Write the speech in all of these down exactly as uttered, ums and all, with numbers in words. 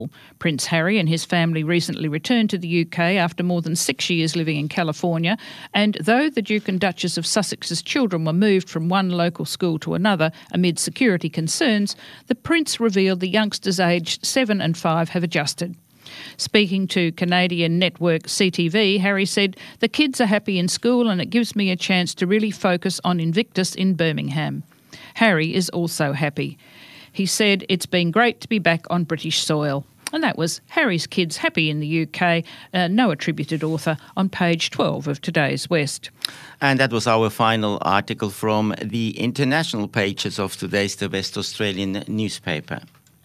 Prince Harry and his family recently returned to the U K after more than six years living in California, and though the Duke and Duchess of Sussex's children were moved from one local school to another amid security concerns, the Prince revealed the youngsters aged seven and five have adjusted. Speaking to Canadian network C T V, Harry said, "The kids are happy in school and it gives me a chance to really focus on Invictus in Birmingham." Harry is also happy. He said, "It's been great to be back on British soil." And that was Harry's Kids Happy in the U K, uh, no attributed author, on page twelve of today's West. And that was our final article from the international pages of today's The West Australian newspaper.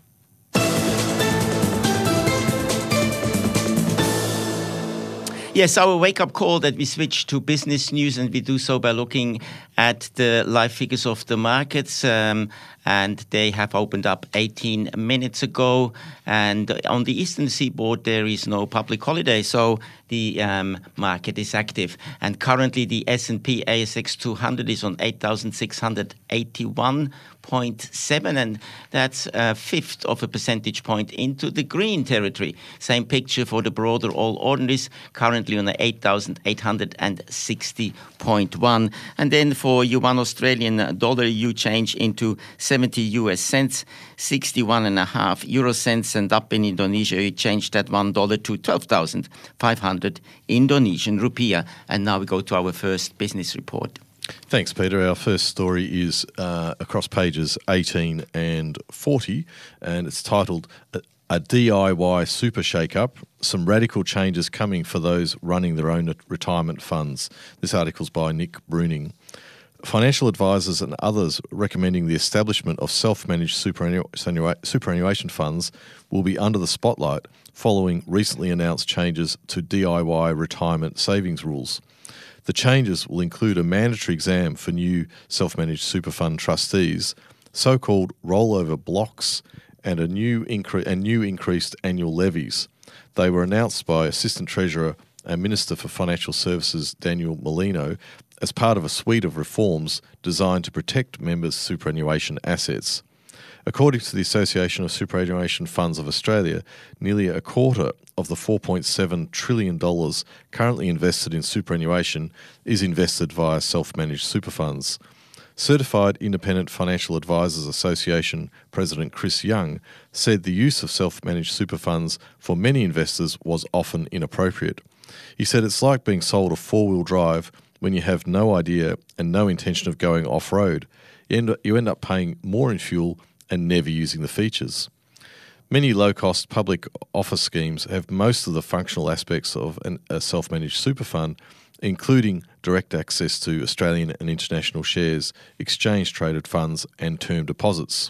Yes, our wake-up call that we switch to business news, and we do so by looking at the live figures of the markets. Um, and they have opened up eighteen minutes ago. And on the eastern seaboard, there is no public holiday, so the um, market is active. And currently, the S and P A S X two hundred is on eight thousand six hundred eighty-one point seven, and that's a fifth of a percentage point into the green territory. Same picture for the broader all ordinaries, currently on eight thousand eight hundred sixty point one. And then for your one Australian dollar, you change into seventy U S cents, sixty-one and a half euro cents, and up in Indonesia, you change that one dollar to twelve thousand five hundred Indonesian rupiah. And now we go to our first business report. Thanks, Peter. Our first story is uh, across pages eighteen and forty, and it's titled A, a D I Y Super Shake-Up, Some Radical Changes Coming for Those Running Their Own Retirement Funds. This article's by Nick Bruning. Financial advisors and others recommending the establishment of self-managed superannu- superannuation funds will be under the spotlight following recently announced changes to D I Y retirement savings rules. The changes will include a mandatory exam for new self-managed super fund trustees, so-called rollover blocks, and a new incre- and new increased annual levies. They were announced by Assistant Treasurer and Minister for Financial Services Daniel Molino as part of a suite of reforms designed to protect members' superannuation assets. According to the Association of Superannuation Funds of Australia, nearly a quarter of the four point seven trillion dollars currently invested in superannuation is invested via self-managed super funds. Certified Independent Financial Advisors Association President Chris Young said the use of self-managed super funds for many investors was often inappropriate. He said it's like being sold a four-wheel drive when you have no idea and no intention of going off-road. You end, you end up paying more in fuel and never using the features. Many low-cost public office schemes have most of the functional aspects of an, a self-managed super fund, including direct access to Australian and international shares, exchange-traded funds and term deposits.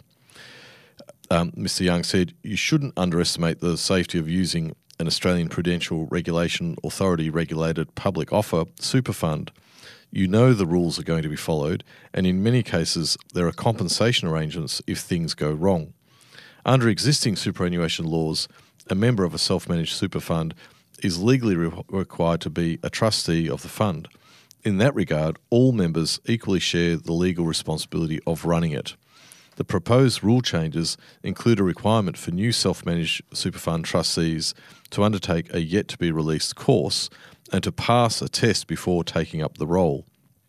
Um, Mister Young said, "You shouldn't underestimate the safety of using an Australian Prudential Regulation Authority regulated public offer super fund. You know the rules are going to be followed, and in many cases there are compensation arrangements if things go wrong. Under existing superannuation laws, a member of a self-managed super fund is legally re- required to be a trustee of the fund. In that regard, all members equally share the legal responsibility of running it. The proposed rule changes include a requirement for new self-managed super fund trustees to undertake a yet-to-be-released course and to pass a test before taking up the role.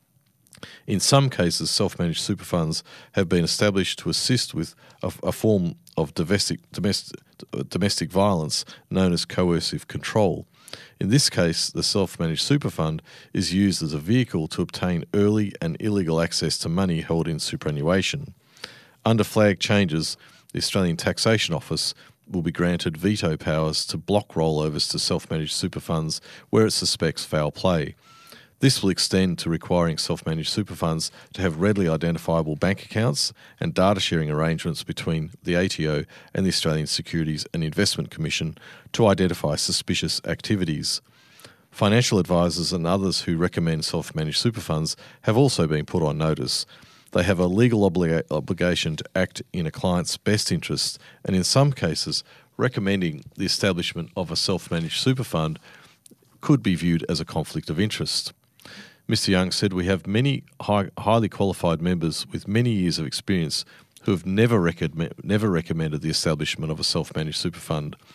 In some cases, self-managed super funds have been established to assist with a, a form of domestic, domestic, domestic violence known as coercive control. In this case, the self-managed super fund is used as a vehicle to obtain early and illegal access to money held in superannuation. Under flag changes, the Australian Taxation Office will be granted veto powers to block rollovers to self-managed super funds where it suspects foul play. This will extend to requiring self-managed super funds to have readily identifiable bank accounts and data sharing arrangements between the A T O and the Australian Securities and Investment Commission to identify suspicious activities. Financial advisors and others who recommend self-managed super funds have also been put on notice. They have a legal obliga- obligation to act in a client's best interest, and in some cases, recommending the establishment of a self-managed super fund could be viewed as a conflict of interest. Mister Young said, "We have many high, highly qualified members with many years of experience who have never, recommend, never recommended the establishment of a self-managed super fund